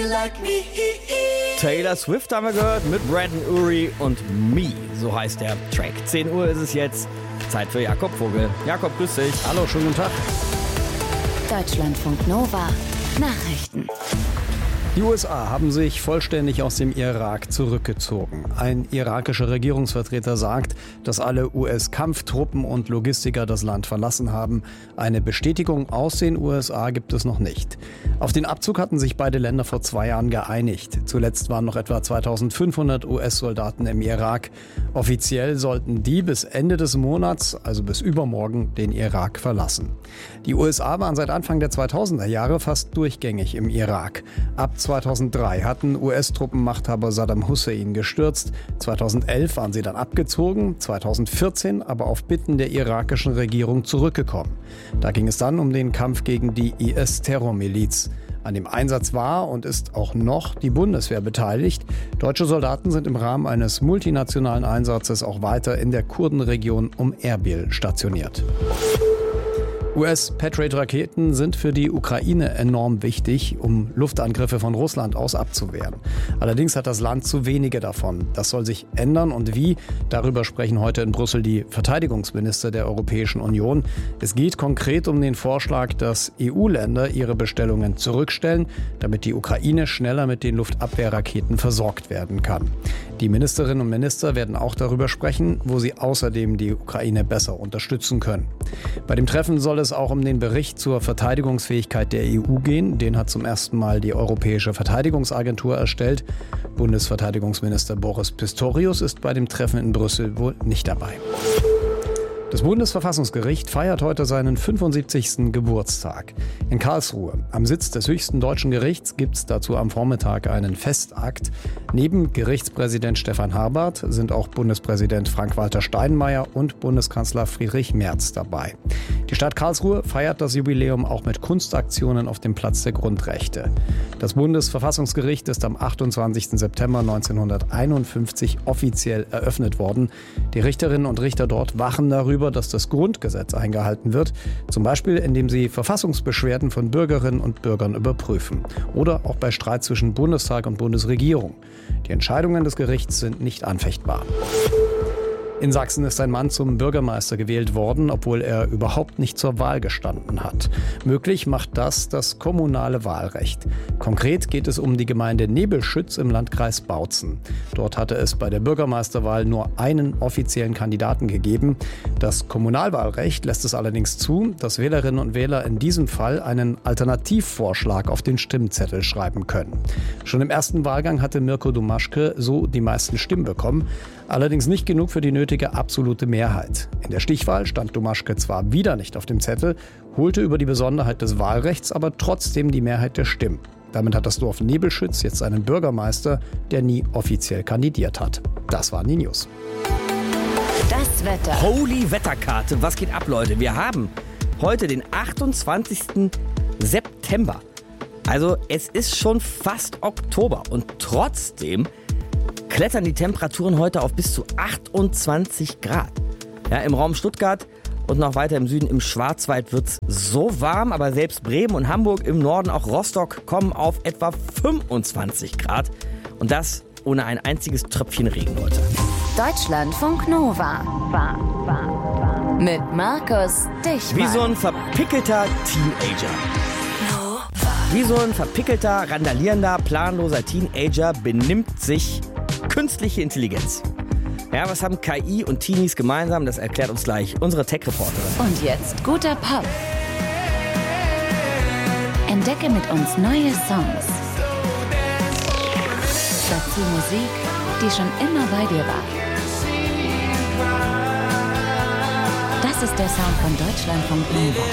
Taylor Swift haben wir gehört mit Brandon Urie und Me, so heißt der Track. 10 Uhr ist es jetzt, Zeit für Jakob Vogel. Jakob, grüß dich. Hallo, schönen guten Tag. Deutschlandfunk Nova Nachrichten. Die USA haben sich vollständig aus dem Irak zurückgezogen. Ein irakischer Regierungsvertreter sagt, dass alle US-Kampftruppen und Logistiker das Land verlassen haben. Eine Bestätigung aus den USA gibt es noch nicht. Auf den Abzug hatten sich beide Länder vor 2 Jahren geeinigt. Zuletzt waren noch etwa 2500 US-Soldaten im Irak. Offiziell sollten die bis Ende des Monats, also bis übermorgen, den Irak verlassen. Die USA waren seit Anfang der 2000er Jahre fast durchgängig im Irak. Ab 2003 hatten US-Truppen Machthaber Saddam Hussein gestürzt. 2011 waren sie dann abgezogen, 2014 aber auf Bitten der irakischen Regierung zurückgekommen. Da ging es dann um den Kampf gegen die IS-Terrormiliz. An dem Einsatz war und ist auch noch die Bundeswehr beteiligt. Deutsche Soldaten sind im Rahmen eines multinationalen Einsatzes auch weiter in der Kurdenregion um Erbil stationiert. US-Patriot-Raketen sind für die Ukraine enorm wichtig, um Luftangriffe von Russland aus abzuwehren. Allerdings hat das Land zu wenige davon. Das soll sich ändern und wie? Darüber sprechen heute in Brüssel die Verteidigungsminister der Europäischen Union. Es geht konkret um den Vorschlag, dass EU-Länder ihre Bestellungen zurückstellen, damit die Ukraine schneller mit den Luftabwehrraketen versorgt werden kann. Die Ministerinnen und Minister werden auch darüber sprechen, wo sie außerdem die Ukraine besser unterstützen können. Bei dem Treffen soll es auch um den Bericht zur Verteidigungsfähigkeit der EU gehen. Den hat zum ersten Mal die Europäische Verteidigungsagentur erstellt. Bundesverteidigungsminister Boris Pistorius ist bei dem Treffen in Brüssel wohl nicht dabei. Das Bundesverfassungsgericht feiert heute seinen 75. Geburtstag. In Karlsruhe, am Sitz des höchsten deutschen Gerichts, gibt es dazu am Vormittag einen Festakt. Neben Gerichtspräsident Stefan Harbart sind auch Bundespräsident Frank-Walter Steinmeier und Bundeskanzler Friedrich Merz dabei. Die Stadt Karlsruhe feiert das Jubiläum auch mit Kunstaktionen auf dem Platz der Grundrechte. Das Bundesverfassungsgericht ist am 28. September 1951 offiziell eröffnet worden. Die Richterinnen und Richter dort wachen darüber, dass das Grundgesetz eingehalten wird, zum Beispiel indem sie Verfassungsbeschwerden von Bürgerinnen und Bürgern überprüfen oder auch bei Streit zwischen Bundestag und Bundesregierung. Die Entscheidungen des Gerichts sind nicht anfechtbar. In Sachsen ist ein Mann zum Bürgermeister gewählt worden, obwohl er überhaupt nicht zur Wahl gestanden hat. Möglich macht das kommunale Wahlrecht. Konkret geht es um die Gemeinde Nebelschütz im Landkreis Bautzen. Dort hatte es bei der Bürgermeisterwahl nur einen offiziellen Kandidaten gegeben. Das Kommunalwahlrecht lässt es allerdings zu, dass Wählerinnen und Wähler in diesem Fall einen Alternativvorschlag auf den Stimmzettel schreiben können. Schon im ersten Wahlgang hatte Mirko Domaschke so die meisten Stimmen bekommen. Allerdings nicht genug für die nötige absolute Mehrheit. In der Stichwahl stand Domaschke zwar wieder nicht auf dem Zettel, holte über die Besonderheit des Wahlrechts aber trotzdem die Mehrheit der Stimmen. Damit hat das Dorf Nebelschütz jetzt einen Bürgermeister, der nie offiziell kandidiert hat. Das waren die News. Das Wetter. Holy Wetterkarte, was geht ab, Leute? Wir haben heute den 28. September. Also es ist schon fast Oktober und trotzdem klettern die Temperaturen heute auf bis zu 28 Grad. Ja, im Raum Stuttgart und noch weiter im Süden im Schwarzwald wird es so warm, aber selbst Bremen und Hamburg, im Norden auch Rostock kommen auf etwa 25 Grad. Und das ohne ein einziges Tröpfchen Regen, Leute. Deutschlandfunk Nova. Mit Markus Dichmann. Wie so ein verpickelter Teenager. Wie so ein verpickelter, randalierender, planloser Teenager benimmt sich künstliche Intelligenz. Ja, was haben KI und Teenies gemeinsam? Das erklärt uns gleich unsere Tech-Reporterin. Und jetzt guter Pop. Entdecke mit uns neue Songs. Dazu Musik, die schon immer bei dir war. Das ist der Sound von Deutschlandfunk Nova.